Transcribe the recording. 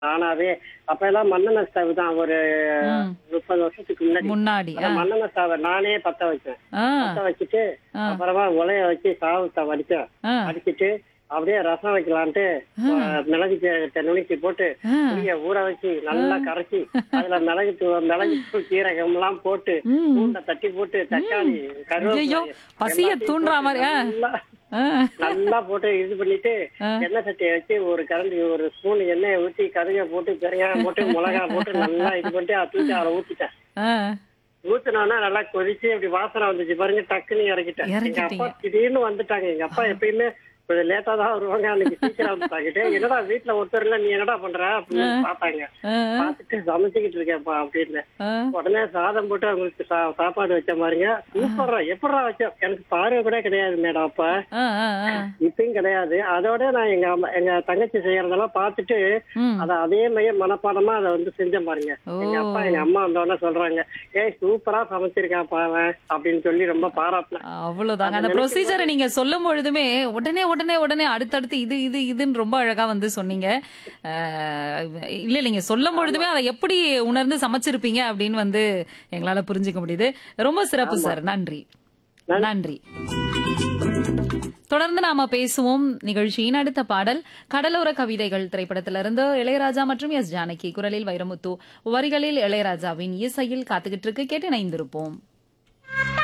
நானாவே அப்ப எல்லாம் மண்ணெண்ணெய் ஸ்டவ் தான் ஒரு ம். 30 வருஷத்துக்கு முன்னாடி. முன்னாடி. அந்த மண்ணெண்ணெய் ஸ்டவ் நானே பத்த வச்சேன். ஆ. பத்த வச்சுட்டு ஆ. அப்புறமா உலைய வச்சு சாதத்தை வடிச்சேன். ஆ. வடிச்சிட்டு அப்படியே ரசம் வைக்கலான்ட்டு மிளகு நுணுக்கி போட்டு ஆ. புளிய ஊற வச்சு நல்லா கரைச்சி அதுல மிளகு சீரகம் எல்லாம் போட்டு ம். பூண்டை தட்டி போட்டு தக்காளி ஐயோ கருவேப்பிலை பசிய எல்லாத்தையும் தூண்டுற போட்டு மாதிரி. நல்லா ஆ. நல்லா போட்டு இது பண்ணிட்டு ஆ. எண்ணெய் சட்டியை வச்சு ஒரு கரண்டி ஒரு ஸ்பூன் எண்ணெயை ஊத்தி கருகை போட்டு பெருங்காயம் போட்டு மிளகா போட்டு நல்லா இது பண்ணிட்டு தூக்கி அதில் ஊத்திட்டேன். ஆ. ஊத்துனோன்னா நல்லா கொதிச்சு அப்படி வாசனை வந்துச்சு பாருங்க, டக்குன்னு இறக்கிட்டேன். எங்க இறக்கிட்டீங்க. அப்பா திடீர்னு வந்துட்டாங்க. எங்க அப்பா எப்பயுமே கொஞ்சம் லேட்டா தான் வருவாங்க, அன்னைக்கு சீக்கிரம் வந்துட்டாங்கிட்டு என்னடா வீட்டுல ஒருத்தர் இல்ல, நீ என்னடா பண்ற அப்படின்னு பாத்தாங்க. ஆ. பாத்துட்டு சமைச்சுக்கிட்டு இருக்கேன்ப்பா அப்படின்னு ஆ. உடனே சாதம் போட்டு அவங்களுக்கு சாப்பாடு வச்ச மாதிரிங்க. சூப்பரா எப்படா வச்சோம், எனக்கு பார்வை கூட கிடையாது மேடம் அப்ப, ஆ. ஆ. ஆ. இப்பயும் கிடையாது. அதோட நான் எங்க தங்கச்சி செய்யறதெல்லாம் பார்த்துட்டு ம். அத அதே மாதிரி மனப்பாடமா அதை வந்து செஞ்ச பாருங்க. ஓ. எங்க அப்பா எங்க அம்மா வந்தோடனே சொல்றாங்க, ஏய் சூப்பரா சமைச்சிருக்கான் பாவன் அப்படின்னு சொல்லி ரொம்ப பாராட்டினேன். அவ்வளவுதாங்க. அந்த ப்ரொசீஜரை நீங்க சொல்லும் பொழுதுமே உடனே உடனே உடனே அடுத்தடுத்து இதுன்னு ரொம்ப அழகா வந்து சொன்னீங்க. இல்ல நீங்க சொல்லும் பொழுதுமே அதை எப்படி உணர்ந்து சமைச்சிருப்பீங்க அப்படின்னு வந்து எங்களால புரிஞ்சுக்க முடியுது. ரொம்ப சிறப்பு சார். நன்றி. நன்றி. தொடர்ந்து நாம பேசுவோம். நிகழ்ச்சியின் அடுத்த பாடல் கடலோர கவிதைகள் திரைப்படத்திலிருந்து இளையராஜா மற்றும் எஸ் ஜானகி குரலில் வைரமுத்து, வரிகளில் இளையராஜாவின் இசையில் காத்துக்கிட்டு இருக்கு. கேட்டு இணைந்திருப்போம்.